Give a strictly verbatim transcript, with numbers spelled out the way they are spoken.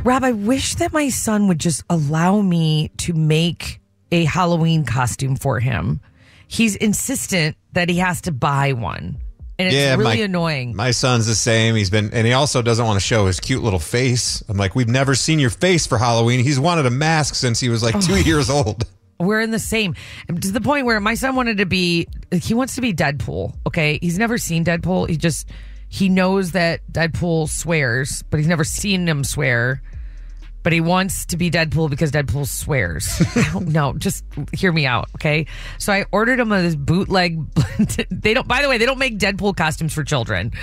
Rob, I wish that my son would just allow me to make a Halloween costume for him. He's insistent that he has to buy one. And it's yeah, really my, annoying. My son's the same. He's been, and he also doesn't want to show his cute little face. I'm like, we've never seen your face for Halloween. He's wanted a mask since he was like two years old. We're in the same, to the point where my son wanted to be, he wants to be Deadpool. Okay. He's never seen Deadpool. He just, he knows that Deadpool swears, but he's never seen him swear. But he wants to be Deadpool because Deadpool swears. I don't know. Just hear me out, okay? So I ordered him this bootleg. They don't. By the way, they don't make Deadpool costumes for children.